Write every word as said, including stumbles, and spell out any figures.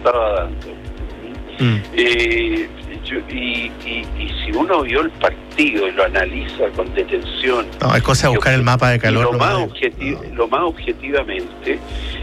estaba dando. Mm. Eh, yo, y, y, y si uno vio el partido y lo analiza con detención... No, es cosa de buscar el mapa de calor. Lo más, objeti- no. lo más objetivamente,